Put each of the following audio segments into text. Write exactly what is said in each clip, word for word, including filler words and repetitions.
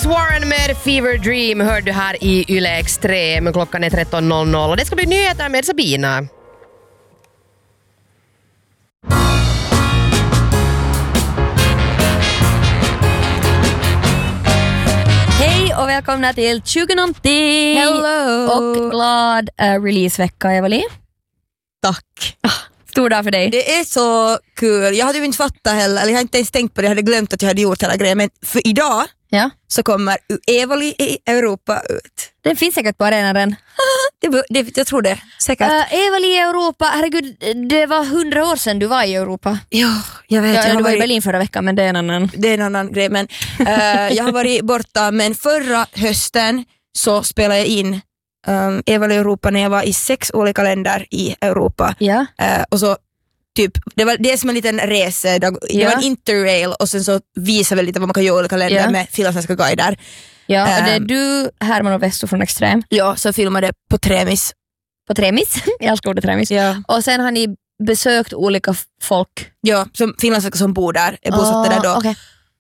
Warren med Fever Dream hör du här i Yle Extrem. Klockan är tretton noll noll och det ska bli nyheter med Sabina. Hej och välkomna till tjugo någonting. Hello. Och glad uh, releasevecka, Eveli. Tack. Stor dag för dig. Det är så kul. Jag hade ju inte fattat heller, eller jag hade inte ens tänkt på det. Jag hade glömt att jag hade gjort hela grejen. Men för idag Ja. så kommer Evoli i Europa ut. Den finns säkert på arenan den. det, det, jag tror det, säkert. Uh, Eveli i Europa, herregud, det var hundra år sedan du var i Europa. Ja, jag vet. Ja, jag du var varit, i Berlin förra veckan, men det är en annan. Det är en annan grej, men uh, jag har varit borta. Men förra hösten så spelade jag in um, Evoli i Europa när jag var i sex olika länder i Europa. Ja. Uh, och så typ, det var det som en liten resa, det Ja. var en interrail och sen så visade vi lite vad man kan göra i olika länder Ja. med finlandssvenska guider. Ja, och det är Um, du, Herman och Vesto från Extrem. Ja, så filmade på Tremis. På Tremis. Jag älskar ordet Tremis. Ja, Och sen har ni besökt olika f- folk. ja som finlandssvenska som bor där, är bosatta där då. Okay.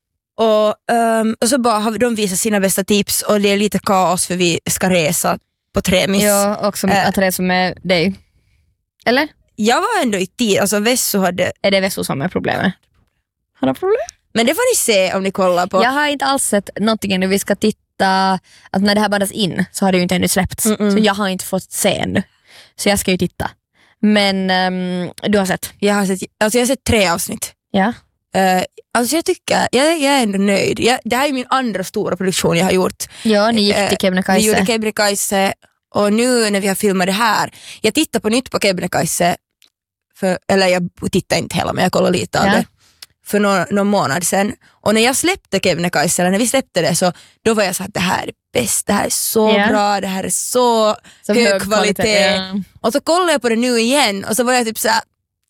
Och, um, och så bara har de visat sina bästa tips och det är lite kaos för vi ska resa på Tremis. Ja, också Äh. att resa med dig. Eller? Jag var ändå i tid, alltså Vesso hade... Är det Vesto som är problemet? Har du problem? Men det får ni se om ni kollar på... Jag har inte alls sett någonting ännu. Vi ska titta, att när det här bandas in så har det ju inte ännu släppts. Mm-mm. Så jag har inte fått se ännu. Så jag ska ju titta. Men um, du har sett? Jag har sett, alltså jag har sett tre avsnitt. Ja. Uh, alltså jag tycker, jag, jag är ändå nöjd. Jag, det här är min andra stora produktion jag har gjort. Ja, ni gick Eh, till Vi gjorde Kebnekaise. Kebnekaise och nu när vi har filmat det här, jag tittar på nytt på Kebnekaise, för, eller jag tittar inte hela men jag kollar lite av Ja. det för någon, någon månad sedan. Och när jag släppte Kebnekaise, eller när vi släppte det, så då var jag så att det här är bäst, det här är så Ja. bra, det här är så, Så hög kvalitet. Ja. Och så kollade jag på det nu igen och så var jag typ såhär,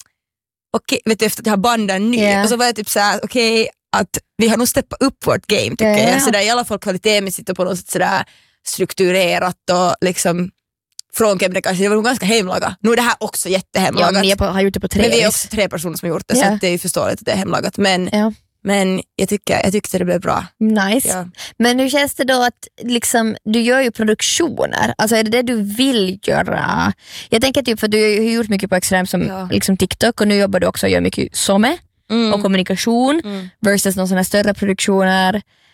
okej, vet du, efter att jag har bandat en ny, Ja. och så var jag typ såhär, okej, att vi har nog steppat upp vårt game tycker Ja, ja, ja. jag. Sådär, i alla fall kvalitetmässigt och på något sätt sådär strukturerat och liksom från Kebnekaise, det var nog ganska hemlagat. Nu är det här också Ja, jättehemlagat. men ni är på, har gjort det på tre men vi är vis. också tre personer som har gjort det, Ja. så att det är ju förståeligt att det är hemlagat. Men, Ja. men jag, tycker, jag tyckte det blev bra. Nice. Ja. Men hur känns det då att liksom, du gör ju produktioner, alltså är det det du vill göra? Jag tänker typ för att du har ju gjort mycket på Extrem som Ja. liksom TikTok och nu jobbar du också och gör mycket somme Mm. och kommunikation Mm. versus någon sån här större produktioner.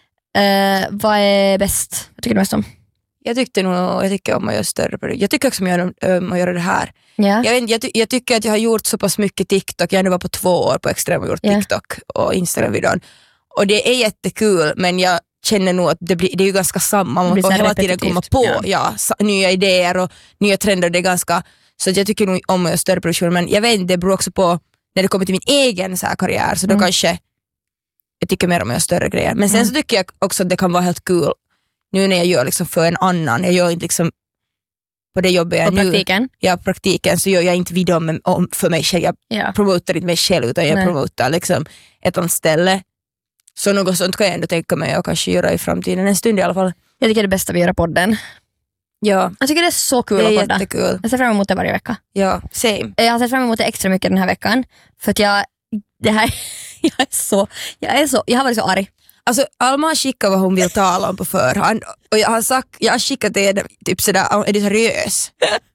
Eh, vad är bäst? Vad tycker du mest om? Jag tyckte nog, jag tycker om att göra större produkter. Jag tycker också om att göra, um, att göra det här. Ja. Jag, vet, inte, jag, ty- jag tycker att jag har gjort så pass mycket TikTok. Jag har nu varit på två år på Extrem och gjort Ja. TikTok och Instagram-videon. Och det är jättekul, men jag känner nog att det, blir, det är ju ganska samma. Det Man blir så får här hela tiden repetitivt, komma på ja. ja. sa, nya idéer och nya trender. Det är ganska, så att jag tycker nog om att göra större produktioner. Men jag vet inte, det beror också på när det kommer till min egen så här karriär. Så då Mm. kanske jag tycker mer om att göra större grejer. Men sen Mm. så tycker jag också att det kan vara helt kul nu när jag gör liksom för en annan. Jag gör inte liksom på det jobbet jag Och nu. praktiken? Ja, praktiken så gör jag inte video om, om för mig själv. Jag Ja. promotar inte mig själv utan jag Nej. promotar liksom ett annat ställe. Så något sånt kan jag ändå tänka mig och kanske göra i framtiden, en stund i alla fall. Jag tycker det är bästa vi gör podden. Ja, Jag tycker det är så kul det är att podda. jättekul. Jag ser fram emot det varje vecka. Ja, same. Jag har sett fram emot det extra mycket den här veckan för att jag det här jag är så jag är så jag har varit så arg. Alltså Alma har skickat vad hon vill tala om på förhand och jag har sagt, jag har skickat det typ sådär, är du seriös?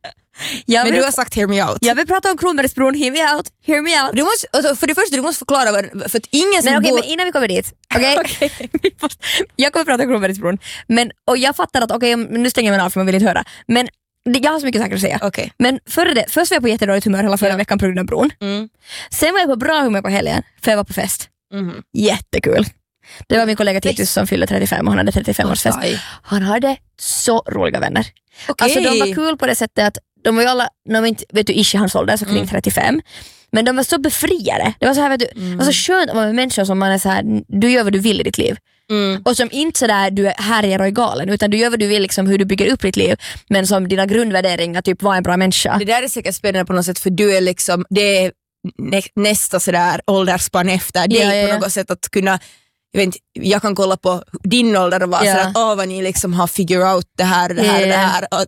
Jag Men vill, du har sagt hear me out. jag vill prata om Kronbergsbron, hear me out, hear me out. Du måste, alltså, för det första du måste förklara vad, för att ingen som Men okej, bor... men innan vi kommer dit, okej? Okej. Vi måste- jag kommer prata om Kronbergsbron, men och jag fattar att okej, nu stänger jag mig av för man vill inte höra. Men det, jag har så mycket saker att säga. Okej. Men före det, först var jag på jättedåligt humör hela förra Ja. veckan på grund av bron. Mm. Sen var jag på bra humör på helgen för jag var på fest. Mhm. Jättekul. Det var min kollega Titus som fyllde trettiofem och han hade trettiofem-årsfest. Aj. Han hade så roliga vänner. Okej. Alltså de var kul på det sättet att de var ju alla, de var inte, vet du, ish i hans ålder, så kring Mm. trettiofem. Men de var så befriade. Det var så här, vet du, Mm. det var så skönt att vara med människor som man är så här, du gör vad du vill i ditt liv. Mm. Och som inte sådär du är härjar och är galen, utan du gör vad du vill, liksom, hur du bygger upp ditt liv. Men som dina grundvärderingar, typ vara en bra människa. Det där är säkert spännande på något sätt för du är liksom, det är nä- nästa sådär åldersspann efter dig Ja, ja, på ja. något sätt att kunna, jag, vet inte, jag kan kolla på din ålder och vara Ja. sådär att åh vad ni liksom har figure out det här och det här Ja, och det ja. här och,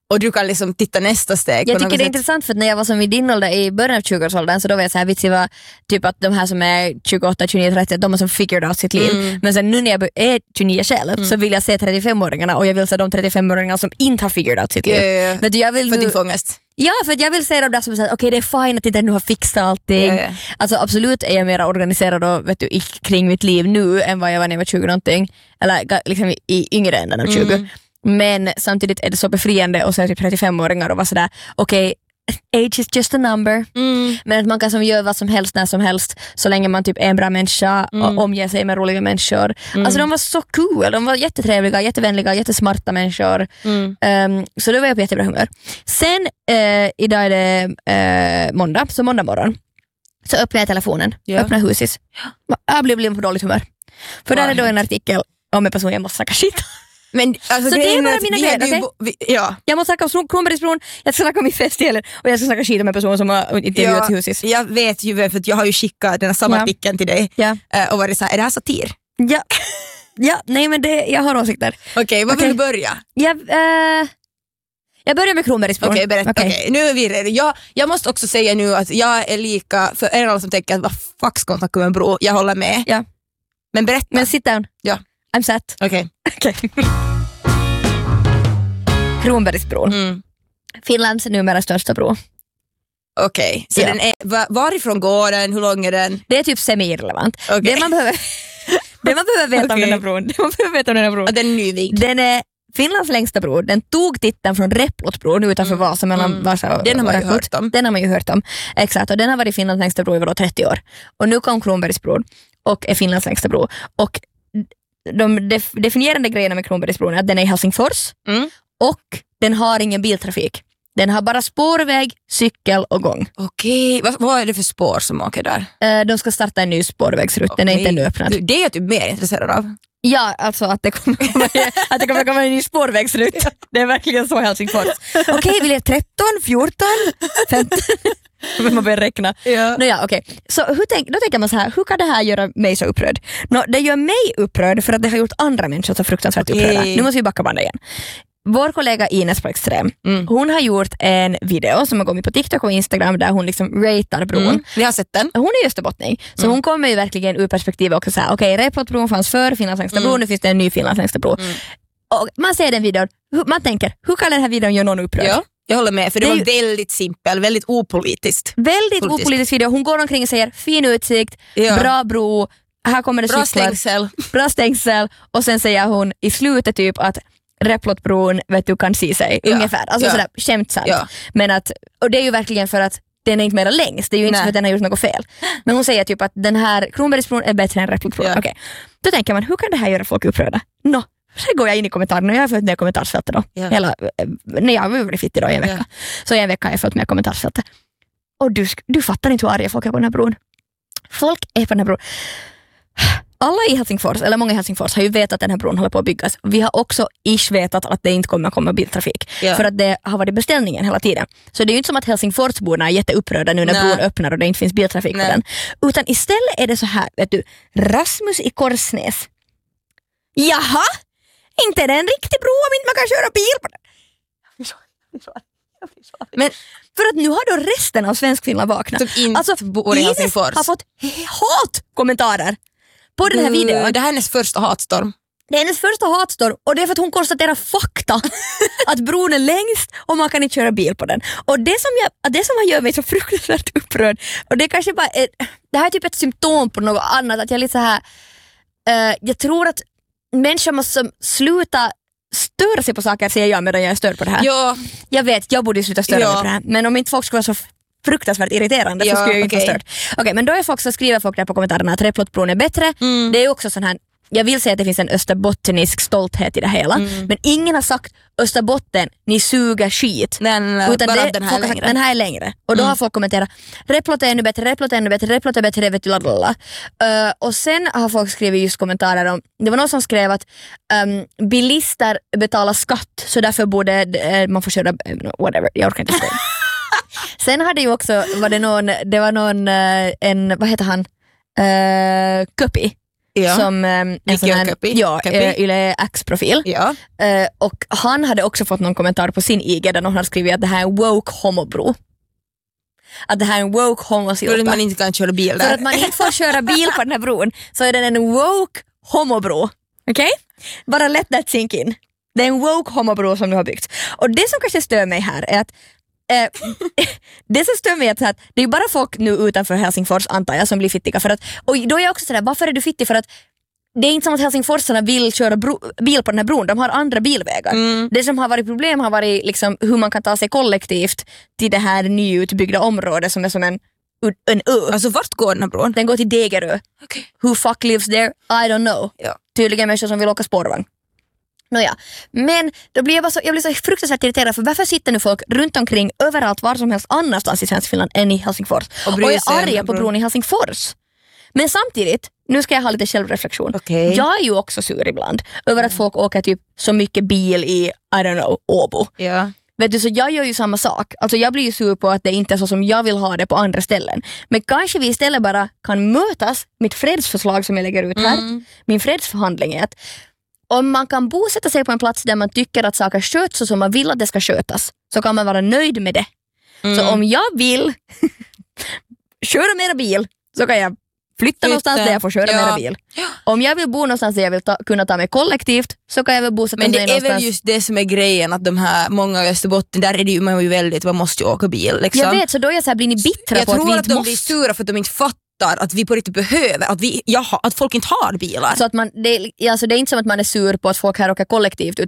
och du kan liksom titta nästa steg. Jag tycker det är intressant för att när jag var som i din ålder i början av tjugoårsåldern så då var jag så här vitsig var typ att de här som är tjugoåtta, tjugonio, trettio de har som figured out sitt liv. Mm. Men sen nu när jag är tjugonio själv mm. så vill jag se trettiofem-åringarna och jag vill se de trettiofem-åringarna som inte har figured out sitt liv. Ja, ja, ja. Men jag vill för nu... din fångest. Ja, för att jag vill se dem där som säger okej okay, det är fint att inte nu har fixat allting. Ja, ja. Alltså absolut är jag mer organiserad och, vet du, i, kring mitt liv nu än vad jag var när jag var tjugo någonting. Eller liksom i, i yngre änden av tjugo. Mm. Men samtidigt är det så befriande och så är typ trettiofem-åringar och vara sådär okej, okay, age is just a number. Mm. Men att man kan som göra vad som helst när som helst så länge man typ är en bra människa mm. och omger sig med roliga människor. Mm. Alltså de var så cool, de var jättetrevliga, jättevänliga, jättesmarta människor. Mm. Um, så då var jag på jättebra humör. Sen uh, idag är det uh, måndag, så måndag morgon så öppnar jag telefonen, yeah. öppnar Husis. Jag blir, blir på dåligt humör. För wow. Där är då en artikel om en person jag måste snacka skit. Men, alltså, så det är bara mina grejer, okej? Okay? Ja. Jag måste snacka om Kronbergsbron, jag ska snacka om min fest i helgen och jag ska snacka skit om en person som har intervjuat ja, Husis. Jag vet ju för att jag har ju skickat den här samma ja. artikeln till dig ja. och varit såhär, är det här satir? Ja, ja nej men det, jag har åsikter. Okej, okay, vad okay. vill du börja? Jag, uh, jag börjar med Kronbergsbron. Okej, okay, okay. okay, nu är vi redo. Jag, jag måste också säga nu att jag är lika, för er alla som tänker att vad fuck ska hon snacka om en bro, jag håller med. Ja. Men berätta. Men sit down. Ja. I'm set. Okej. Okay. Okay. Kronbergsbron. Mm. Finlands numera största bro. Okej, okay. Så ja. den är, var, varifrån går den? Hur lång är den? Det är typ semi-irrelevant. Okay. Det man behöver, det man behöver veta okay. om den här bron. Det man behöver veta om den här bron. Och den är nyvigd. Den är Finlands längsta bro. Den tog titeln från Replotbron utanför mm. Vasa mellan mm. Vasa och Den har man ju Replot. hört om. Den har man ju hört om. Exakt, och den har varit Finlands längsta bro i vadå, trettio år. Och nu kom Kronbergsbron och är Finlands längsta bro. Och de def- definierande grejerna med Kronbergsbron är att den är i Helsingfors mm. och den har ingen biltrafik. Den har bara spårväg, cykel och gång. Okej, vad, vad är det för spår som åker där? Uh, de ska starta en ny spårvägsrutt, den är inte ännu öppnad. Du, det är jag typ mer intresserad av. Ja, alltså att det kommer komma, att det kommer komma en ny spårvägsrutt. Det är verkligen så Helsingfors. Okej, okay, vi är tretton, fjorton, femton. Man börjar räkna. Ja. No, ja, okay. Så hur tänk, då tänker man så här, hur kan det här göra mig så upprörd? No, det gör mig upprörd för att det har gjort andra människor så fruktansvärt okay. upprörda. Nu måste vi backa bandet igen. Vår kollega Ines på Extrem, mm. hon har gjort en video som har kommit på TikTok och Instagram där hon liksom ratear bron. Mm. Vi har sett den. Hon är österbottning. Så mm. hon kommer ju verkligen ur perspektivet också såhär, okej, okay, Replotbron fanns för Finlands längsta bro, mm. nu finns det en ny Finlands längsta bro. Mm. Och man ser den videon, man tänker, hur kan den här videon göra någon upprörd? Ja. Jag håller med, för det, det var ju väldigt simpel, väldigt opolitiskt. Väldigt politisk. opolitisk video. Hon går omkring och säger fin utsikt, ja. bra bro, här kommer det bra cyklar. stängsel. Bra stängsel. Och sen säger hon i slutet typ att Replotbron vet du kan se sig, ja. ungefär. Alltså ja. sådär skämtsamt. Ja. Men att, och det är ju verkligen för att den är inte mer längst. Det är ju inte Nej. för att den har gjort något fel. Men hon säger typ att den här Kronbergsbron är bättre än Replotbron. Ja. Okay. Då tänker man, hur kan det här göra folk upprörda? No. Så går jag in i kommentarerna och jag har följt med kommentarsfältet då. Ja. Hela, när jag har varit fitt idag i en vecka. Ja. Så i en vecka har jag följt med kommentarsfältet. Och du, du fattar inte hur arga folk är på den här bron. Folk är på den här bron. Alla i Helsingfors, eller många i Helsingfors, har ju vetat att den här bron håller på att byggas. Vi har också ish vetat att det inte kommer att komma biltrafik. Ja. För att det har varit beställningen hela tiden. Så det är ju inte som att Helsingforsborna är jätteupprörda nu när Nej. bron öppnar och det inte finns biltrafik Nej. på den. Utan istället är det så här, vet du, Rasmus i Korsnäs. Jaha? Inte är det en riktig bro om inte man kan köra bil på den. Men för att nu har då resten av Svenskfinland vaknat. Som inte alltså, bor i Helsingfors. Ines har fått hatkommentarer på den här mm, videon. Det här är hennes första hatstorm. Det är hennes första hatstorm och det är för att hon konstaterar fakta. Att bron är längst och man kan inte köra bil på den. Och det som, jag, det som gör mig så fruktansvärt upprörd, och det är kanske bara ett, det här är typ ett symptom på något annat, att jag är lite så här uh, jag tror att människor måste sluta störa sig på saker, säger jag medan jag är störd på det här. Ja. Jag vet, jag borde sluta störa ja. mig på det här. Men om inte folk skulle vara så fruktansvärt irriterande ja, så skulle jag ju okay. inte vara störd. Okej, okay, men då är folk så skriver folk där på kommentarerna att Replotbron är bättre. Mm. Det är också sån här, jag vill säga att det finns en österbottnisk stolthet i det hela. Mm. Men ingen har sagt Österbotten, ni suger skit. Den, utan bara det, den, här sagt, den här är längre. Och då mm. har folk kommenterat Replot är ännu bättre, Replot är ännu bättre, Replot är bättre, vet du, lalala. Uh, och sen har folk skrivit just kommentarer om, det var någon som skrev att um, bilister betalar skatt så därför borde uh, man få köra, uh, whatever, jag orkar inte säga. Sen hade ju också, var det någon, det var någon, uh, en, vad heter han? Uh, Köpi. Ja. som um, en sån här ja, uh, Yle X-profil. Ja. Uh, och han hade också fått någon kommentar på sin I G där någon hade skrivit att det här är en woke homobro. Att det här är en woke homosilta. För att man inte kan köra bil där. För att man inte får köra bil på den här bron så är den en woke homobro. Okej? Okay? Bara let that sink in. Det är en woke homobro som du har byggt. Och det som kanske stör mig här är att eh, det som stör mig är att, att det är bara folk nu utanför Helsingfors antar jag som blir fittiga. För att, och då är jag också sådär, varför är du fittig? För att det är inte som att helsingforsarna vill köra bro, bil på den här bron. De har andra bilvägar. Mm. Det som har varit problem har varit liksom hur man kan ta sig kollektivt till det här nyutbyggda området som är som en, en ö. Alltså vart går den här bron? Den går till Degerö. Okay. Who fuck lives there? I don't know. Ja. Tydligen människor som vill åka spårvagn. Nåja, men då blir jag, bara så, jag blir så fruktansvärt irriterad för varför sitter nu folk runt omkring överallt var som helst annanstans i Svenskfinland än i Helsingfors och, och är arga på bron i Helsingfors. Men samtidigt, nu ska jag ha lite självreflektion. Okay. Jag är ju också sur ibland över att folk åker typ så mycket bil i, I don't know, Åbo. Ja. Vet du, så jag gör ju samma sak. Alltså jag blir ju sur på att det inte är så som jag vill ha det på andra ställen. Men kanske vi istället bara kan mötas. Mitt fredsförslag som jag lägger ut här, mm. min fredsförhandling är att om man kan bosätta sig på en plats där man tycker att saker sköts så som man vill att det ska skötas, så kan man vara nöjd med det. Mm. Så om jag vill köra mera bil så kan jag flytta, flytta. någonstans där jag får köra ja. mera bil. Om jag vill bo någonstans där jag vill ta, kunna ta mig kollektivt så kan jag väl bosätta mig någonstans. Men det är väl just det som är grejen att de här, många i Österbotten, där är det ju, man är ju väldigt, man måste ju åka bil. Liksom. Jag vet, så då är jag så här, blir ni bittra jag på att vi inte måste. Jag tror att de blir sura för att de inte fattar att vi på riktigt behöver, att, vi, jaha, att folk inte har bilar. Så att man, det, alltså det är inte som att man är sur på att folk här åker kollektivt,